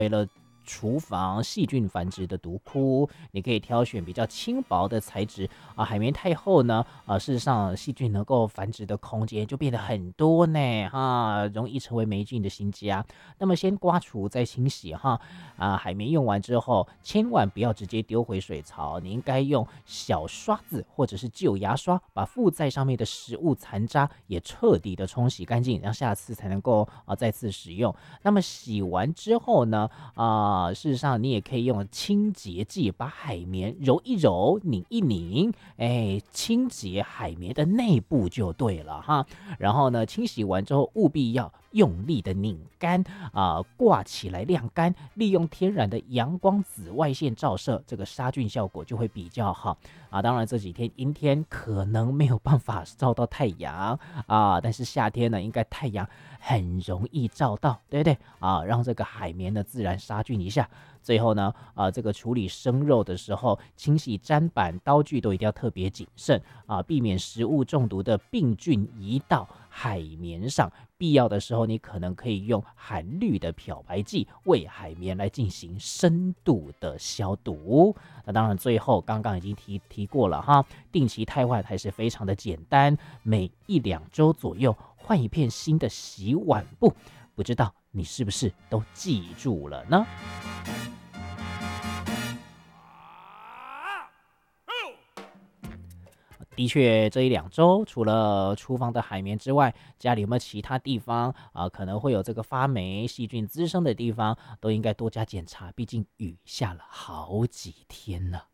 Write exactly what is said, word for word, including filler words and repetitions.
为了厨房细菌繁殖的毒窟，你可以挑选比较轻薄的材质啊。海绵太厚呢，啊，事实上细菌能够繁殖的空间就变得很多呢，哈，容易成为霉菌的新家。那么先刮除再清洗哈，啊，海绵用完之后，千万不要直接丢回水槽，你应该用小刷子或者是旧牙刷，把附在上面的食物残渣也彻底的冲洗干净，让下次才能够啊再次使用。那么洗完之后呢，啊、事实上你也可以用清洁剂把海绵揉一揉、拧一拧，哎，清洁海绵的内部就对了哈。然后呢，清洗完之后务必要用力的拧干啊、挂起来晾干，利用天然的阳光紫外线照射，这个杀菌效果就会比较好啊。当然这几天阴天可能没有办法照到太阳啊，但是夏天呢，应该太阳很容易照到，对不对啊？让这个海绵呢自然杀菌一下。最后呢，啊，这个处理生肉的时候，清洗砧板、刀具都一定要特别谨慎啊，避免食物中毒的病菌移到海绵上。必要的时候，你可能可以用含氯的漂白剂为海绵来进行深度的消毒。那当然，最后刚刚已经提提过了哈，定期汰换还是非常的简单，每一两周左右换一片新的洗碗布。不知道你是不是都记住了呢？的确，这一两周除了厨房的海绵之外，家里有没有其他地方啊、呃可能会有这个发霉、细菌滋生的地方，都应该多加检查。毕竟雨下了好几天了。